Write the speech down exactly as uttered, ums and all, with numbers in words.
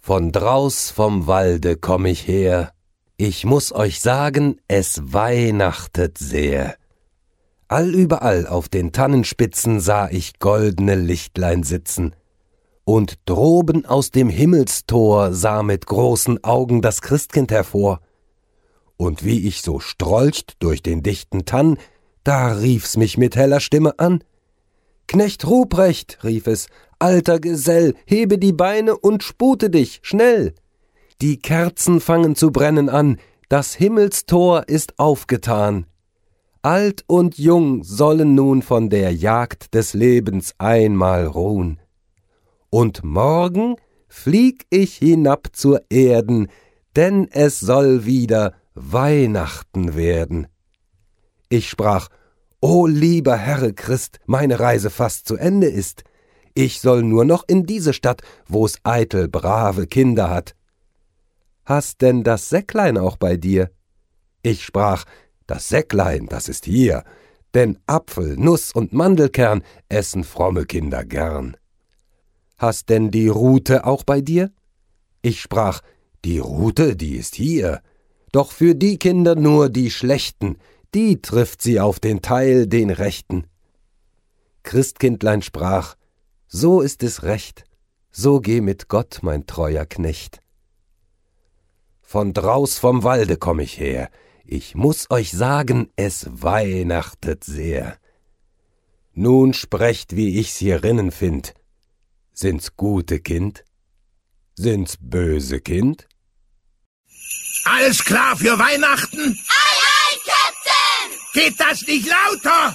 Von draus vom Walde komm ich her, ich muß euch sagen, es weihnachtet sehr. Allüberall auf den Tannenspitzen sah ich goldne Lichtlein sitzen, und droben aus dem Himmelstor sah mit großen Augen das Christkind hervor. Und wie ich so strolcht durch den dichten Tann, da rief's mich mit heller Stimme an. »Knecht Ruprecht«, rief es, »alter Gesell, hebe die Beine und spute dich, schnell! Die Kerzen fangen zu brennen an, das Himmelstor ist aufgetan. Alt und jung sollen nun von der Jagd des Lebens einmal ruhn. Und morgen flieg ich hinab zur Erden, denn es soll wieder Weihnachten werden.« Ich sprach, »O lieber Herre Christ, meine Reise fast zu Ende ist. Ich soll nur noch in diese Stadt, wo's eitel brave Kinder hat.« »Hast denn das Säcklein auch bei dir?« Ich sprach, »Das Säcklein, das ist hier, denn Apfel, Nuss und Mandelkern essen fromme Kinder gern.« »Hast denn die Rute auch bei dir?« Ich sprach, »Die Rute, die ist hier, doch für die Kinder nur die Schlechten, die trifft sie auf den Teil, den Rechten.« Christkindlein sprach, »So ist es recht, so geh mit Gott, mein treuer Knecht. Von draus vom Walde komm ich her, ich muß euch sagen, es weihnachtet sehr. Nun sprecht, wie ich's hierinnen find, sind's gute Kind, sind's böse Kind?« Alles klar für Weihnachten? Ei, ei, Käpt'n! Geht das nicht lauter?